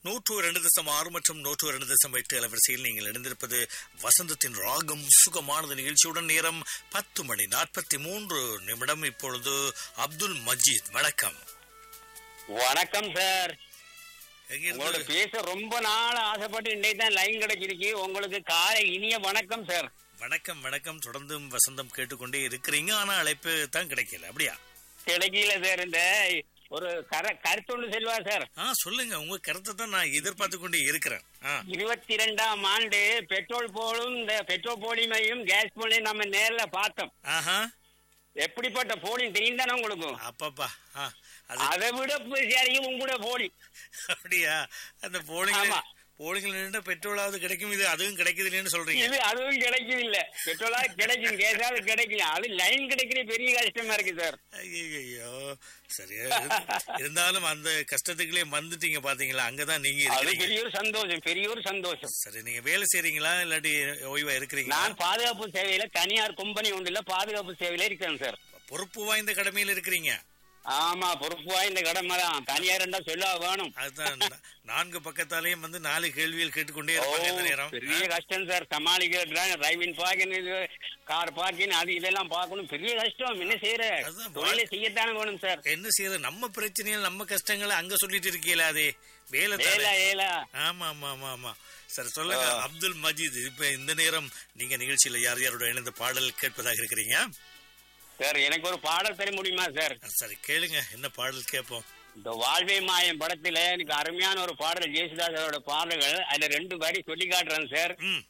102.6 மற்றும் 102.8 அலைவரிசையில் நீங்கள் இணைந்திருப்பது வசந்தத்தின் ராகம் சுகமானது நிகழ்ச்சியுடன். நேரம் 10:43. இப்பொழுது அப்துல் மஜீத், வணக்கம். வணக்கம் சார். உங்களோட பேச ரொம்ப நாள் ஆசைப்பட்டு இன்னைக்கு தான் லைன் கிடைச்சிருக்கு. உங்களுக்கு காலை இனிய வணக்கம் சார். வணக்கம் வணக்கம். தொடர்ந்து வசந்தம் கேட்டுக்கொண்டே இருக்கிறீங்க, ஆனா அழைப்பு தான் கிடைக்கல, அப்படியா? கிடைக்கல சார். இந்த ஒரு கருத்து ஒன்று செல்வா சார். சொல்லுங்க, உங்க கருத்தை தான் நான் எதிர்பார்த்து கொண்டே இருக்கிறேன். 22ஆம் ஆண்டு பெட்ரோல் போலும் இந்த பெட்ரோல் போலிமையும் கேஸ் போலியும் நம்ம நேர்ல பார்த்தோம். எப்படிப்பட்ட போலியும் தெரியும் தானே உங்களுக்கு? அப்பப்பா, அதை விட சரியும் உங்களோட போலி. அப்படியா? அந்த போலிங்க போலிங்க பெட்ரோலாவது கிடைக்கும், இது அதுவும் கிடைக்குது இல்லைன்னு சொல்றீங்க? இது அதுவும் கிடைக்கும் இல்ல, பெட்ரோலாவது கிடைக்கும், கேஸாவது கிடைக்கும். அது லைன் கிடைக்கிற பெரிய கஷ்டமா இருக்கு சார். ஐயோ, சரியா இருந்தாலும் அந்த கஷ்டத்துக்குள்ளே வந்துட்டீங்க பாத்தீங்களா? அங்கதான் நீங்க பெரிய ஒரு சந்தோஷம், பெரிய ஒரு சந்தோஷம். சரி, நீங்க வேலை செய்றீங்களா இல்லாட்டி ஓய்வா இருக்கிறீங்க? நான் பாதுகாப்பு சேவையில தனியார் கம்பெனி ஒன்றுல பாதுகாப்பு சேவையில இருக்கிறேன் சார். பொறுப்பு வாய்ந்த கடமையில இருக்கிறீங்க? ஆமா, பொறுப்பு வாய்ந்த கடமை தான். தனியார் சொல்ல வேணும். அதுதான் 4 பக்கத்தாலையும் 4 கேள்விகள் கேட்டுக்கொண்டே இருப்பாங்க. பெரிய கஷ்டம் சார் சமாளிக்கிற. டிரைவிங் பார்க்கணும், கார் பார்க்கணும், அது இதெல்லாம் பார்க்கணும், பெரிய கஷ்டம். என்ன செய்யற, தொழிலை செய்யத்தானே வேணும் சார். என்ன செய்யறது? நம்ம பிரச்சனைகள் நம்ம கஷ்டங்களை அங்க சொல்லிட்டு இருக்கீங்களா? அதே வேலை. ஆமா ஆமா ஆமா ஆமா. சரி, சொல்லுங்க அப்துல் மஜீத். இப்ப இந்த நேரம் நீங்க நிகழ்ச்சியில யார் யாரோட இணைந்த பாடல் கேட்பதாக இருக்கிறீங்க சார்? எனக்கு ஒரு பாடல் தர முடியுமா சார்? சரி, கேளுங்க, என்ன பாடல் கேட்போம். இந்த வாழ்வே மாயம் படத்துல எனக்கு அருமையான ஒரு பாடல், ஜேசுதாஸோட பாடல்கள். அதுல 2 வரி சொல்லி காட்டுறேன் சார்.